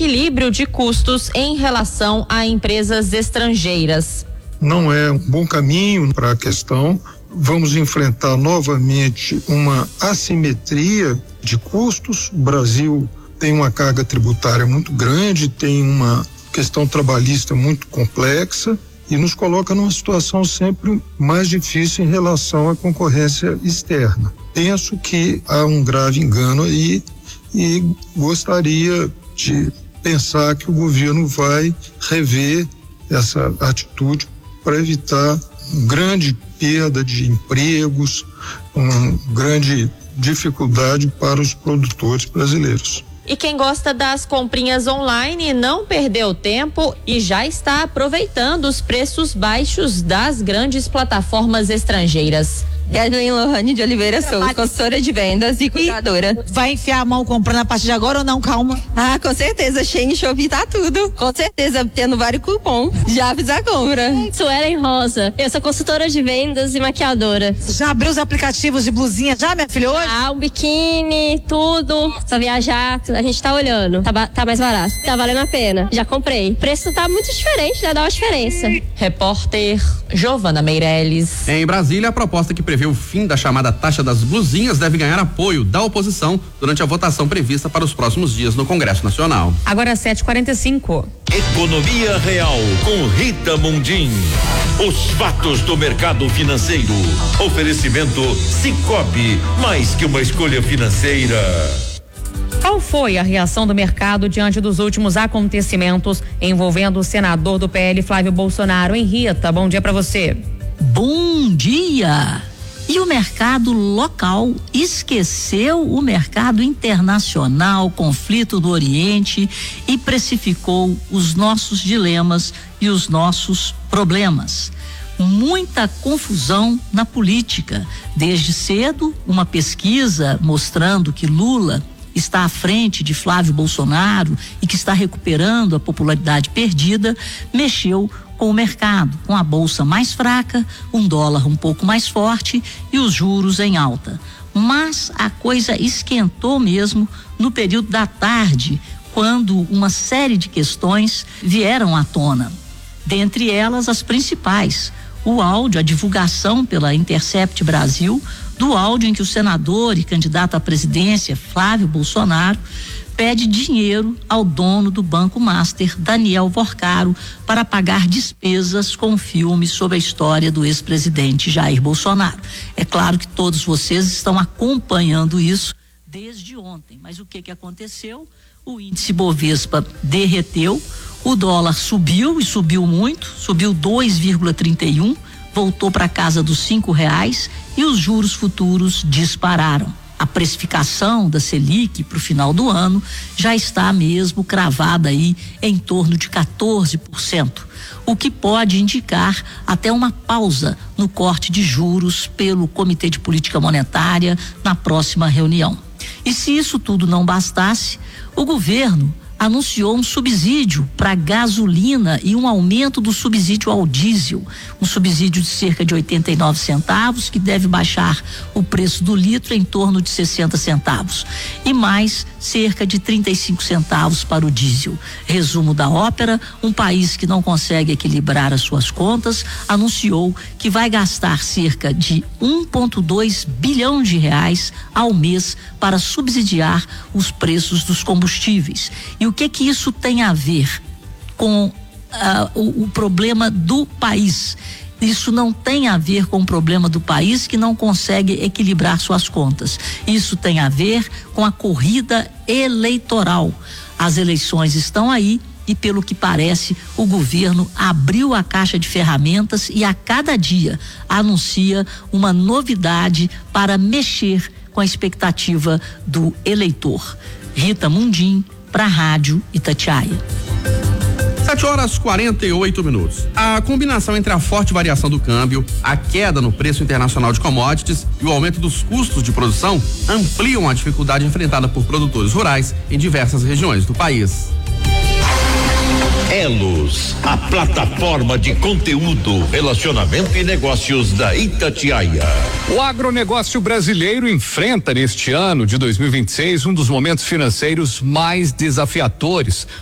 equilíbrio de custos em relação a empresas estrangeiras. Não é um bom caminho para a questão. Vamos enfrentar novamente uma assimetria de custos. O Brasil tem uma carga tributária muito grande, tem uma questão trabalhista muito complexa e nos coloca numa situação sempre mais difícil em relação à concorrência externa. Penso que há um grave engano aí e gostaria de pensar que o governo vai rever essa atitude para evitar uma grande perda de empregos, uma grande dificuldade para os produtores brasileiros. E quem gosta das comprinhas online não perdeu tempo e já está aproveitando os preços baixos das grandes plataformas estrangeiras. Yasmin Lohane de Oliveira Souza, consultora de vendas e cuidadora. Vai enfiar a mão comprando a partir de agora ou não? Calma. Ah, com certeza, Shein Shopee tá tudo. Com certeza, tendo vários cupons. Já fiz a compra. Suelen Rosa, eu sou consultora de vendas e maquiadora. Já abriu os aplicativos de blusinha já, minha filha, hoje? Ah, um biquíni, tudo. Só viajar, a gente tá olhando. Tá mais barato. Tá valendo a pena. Já comprei. O preço tá muito diferente, né? Dá uma diferença. Repórter Giovana Meirelles. Em Brasília, a proposta que prevê o fim da chamada taxa das blusinhas deve ganhar apoio da oposição durante a votação prevista para os próximos dias no Congresso Nacional. Agora 7h45. Economia Real com Rita Mundim. Os fatos do mercado financeiro. Oferecimento Sicoob, mais que uma escolha financeira. Qual foi a reação do mercado diante dos últimos acontecimentos envolvendo o senador do PL, Flávio Bolsonaro? Rita, bom dia para você. Bom dia! E o mercado local esqueceu o mercado internacional, conflito do Oriente e precificou os nossos dilemas e os nossos problemas. Muita confusão na política. Desde cedo, uma pesquisa mostrando que Lula está à frente de Flávio Bolsonaro e que está recuperando a popularidade perdida, mexeu com o mercado, com a bolsa mais fraca, um dólar um pouco mais forte e os juros em alta. Mas a coisa esquentou mesmo no período da tarde, quando uma série de questões vieram à tona. Dentre elas, as principais: o áudio, a divulgação pela Intercept Brasil do áudio em que o senador e candidato à presidência, Flávio Bolsonaro, pede dinheiro ao dono do Banco Master, Daniel Vorcaro, para pagar despesas com o filme sobre a história do ex-presidente Jair Bolsonaro. É claro que todos vocês estão acompanhando isso desde ontem, mas o que aconteceu? O índice Bovespa derreteu, o dólar subiu e subiu muito, subiu 2,31, voltou para casa dos R$5 e os juros futuros dispararam. A precificação da Selic para o final do ano já está mesmo cravada aí em torno de 14%, o que pode indicar até uma pausa no corte de juros pelo Comitê de Política Monetária na próxima reunião. E se isso tudo não bastasse, o governo anunciou um subsídio para gasolina e um aumento do subsídio ao diesel, um subsídio de cerca de 89 centavos que deve baixar o preço do litro em torno de 60 centavos e mais cerca de 35 centavos para o diesel. Resumo da ópera: um país que não consegue equilibrar as suas contas anunciou que vai gastar cerca de 1,2 bilhão de reais ao mês para subsidiar os preços dos combustíveis. E o que isso tem a ver com o problema do país? Isso não tem a ver com o problema do país que não consegue equilibrar suas contas. Isso tem a ver com a corrida eleitoral. As eleições estão aí e, pelo que parece, o governo abriu a caixa de ferramentas e a cada dia anuncia uma novidade para mexer com a expectativa do eleitor. Rita Mundim, para a Rádio Itatiaia. 7h48. A combinação entre a forte variação do câmbio, a queda no preço internacional de commodities e o aumento dos custos de produção ampliam a dificuldade enfrentada por produtores rurais em diversas regiões do país. Elos, a plataforma de conteúdo, relacionamento e negócios da Itatiaia. O agronegócio brasileiro enfrenta neste ano de 2026 um dos momentos financeiros mais desafiadores